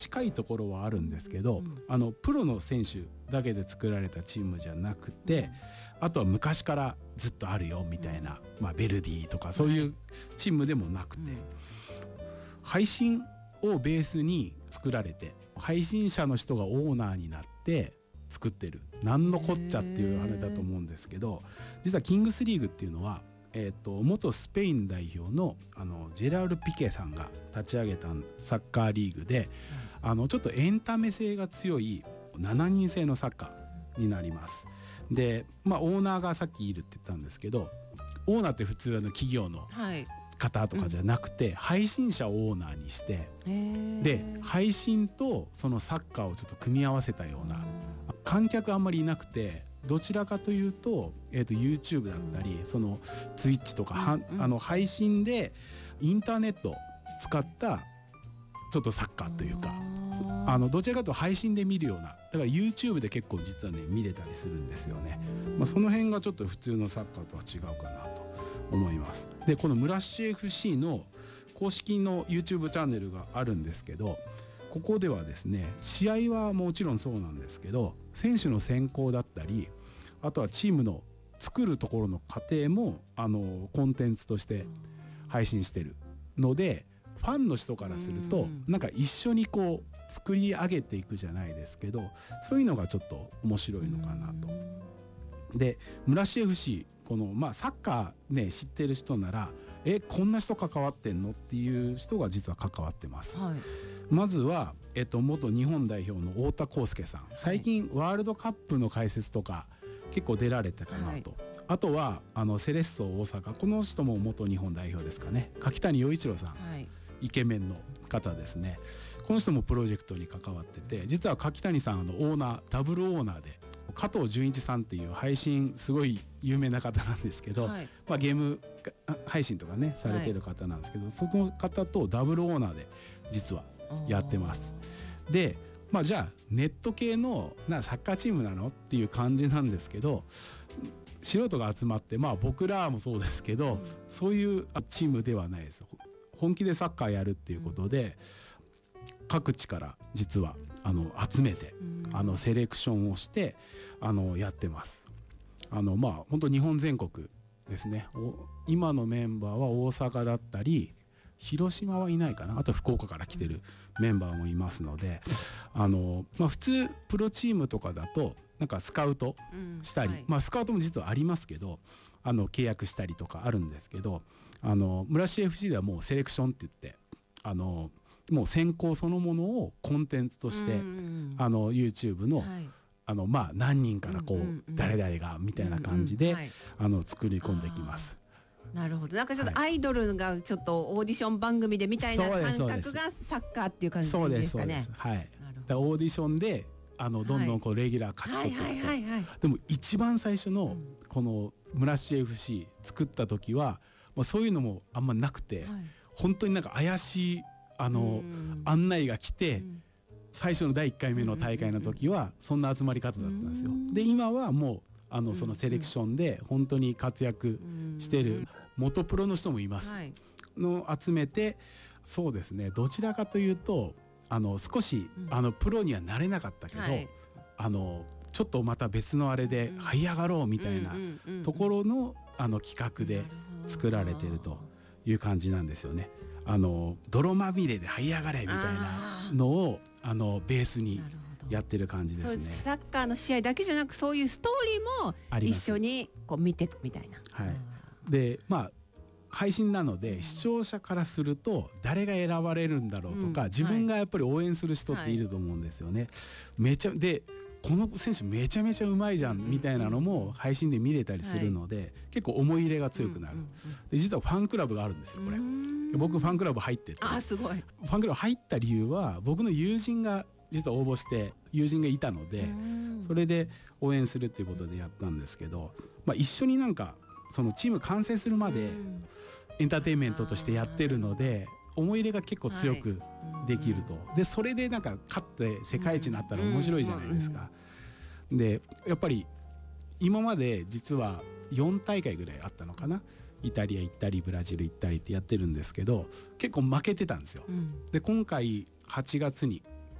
近いところはあるんですけど、プロの選手だけで作られたチームじゃなくて、あとは昔からずっとあるよみたいな、ベルディとかそういうチームでもなくて、配信をベースに作られて、配信者の人がオーナーになって作ってる、なんのこっちゃっていう話だと思うんですけど、実はキングスリーグっていうのは元スペイン代表のジェラール・ピケさんが立ち上げたサッカーリーグで、ちょっとエンタメ性が強い7人制のサッカーになります。で、オーナーがさっきいるって言ったんですけど、オーナーって普通企業の方とかじゃなくて、配信者をオーナーにして、で配信とそのサッカーをちょっと組み合わせたような、観客あんまりいなくて、どちらかというと、YouTube だったり、その Twitch とか、配信でインターネット使ったちょっとサッカーというか、どちらかというと配信で見るような、だから YouTube で結構実はね見れたりするんですよね。その辺がちょっと普通のサッカーとは違うかなと思います。でこのムラッシュ FC の公式の YouTube チャンネルがあるんですけど、ここではですね、試合はもちろんそうなんですけど、選手の選考だったり、あとはチームの作るところの過程もコンテンツとして配信してるので、ファンの人からするとなんか一緒にこう作り上げていくじゃないですけど、そういうのがちょっと面白いのかなと。でムラッシュ FC、 このサッカーね知ってる人ならこんな人関わってんのっていう人が実は関わってます。まずは、元日本代表の太田康介さん、最近ワールドカップの解説とか結構出られたかなと。あとはセレッソ大阪、この人も元日本代表ですかね、柿谷陽一郎さん、イケメンの方ですね。この人もプロジェクトに関わってて、実は柿谷さんオーナー、ダブルオーナーで加藤純一さんっていう配信すごい有名な方なんですけど、ゲーム配信とかねされてる方なんですけど、その方とダブルオーナーで実はやってます。でじゃあネット系のサッカーチームなのっていう感じなんですけど、素人が集まって、僕らもそうですけど、そういうチームではないです。本気でサッカーやるっていうことで、各地から実は集めてセレクションをしてやってます。本当日本全国ですね。今のメンバーは大阪だったり広島はいないかな、あと福岡から来てるメンバーもいますので、普通プロチームとかだとなんかスカウトしたり、スカウトも実はありますけど契約したりとかあるんですけど、ムラッシュ FC ではもうセレクションって言ってもう選考そのものをコンテンツとしてYouTube の、何人からこう、誰々がみたいな感じで、作り込んできます。 なるほど。なんかちょっとアイドルがちょっとオーディション番組でみたいな感覚がサッカーっていう感じですかね。 そうです。はい。だオーディションでどんどんこうレギュラー勝ち取っていくと。でも一番最初のこのムラッシュ FC 作った時はそういうのもあんまなくて、本当になんか怪しい案内が来て、最初の第1回目の大会の時はそんな集まり方だったんですよ。で今はもうそのセレクションで本当に活躍してる元プロの人もいますの集めて、そうですね、どちらかというと少しプロにはなれなかったけど、ちょっとまた別のあれで這い上がろうみたいなところの企画で作られてるという感じなんですよね。泥まみれで這い上がれみたいなのをベースにやってる感じですね。 サッカーの試合だけじゃなく、そういうストーリーも一緒にこう見ていくみたいな。 で配信なので視聴者からすると誰が選ばれるんだろうとか、自分がやっぱり応援する人っていると思うんですよね。でこの選手めちゃめちゃうまいじゃんみたいなのも配信で見れたりするので、結構思い入れが強くなる。で実はファンクラブがあるんですよこれ。僕ファンクラブ入ってて、 すごい。 ファンクラブ入った理由は僕の友人が実は応募して友人がいたので、それで応援するっていうことでやったんですけど、一緒になんかそのチーム完成するまでエンターテインメントとしてやってるので、思い入れが結構強くできると。でそれでなんか勝って世界一になったら面白いじゃないですか。でやっぱり今まで実は4大会ぐらいあったのかな、イタリア行ったりブラジル行ったりってやってるんですけど、結構負けてたんですよ。で今回8月に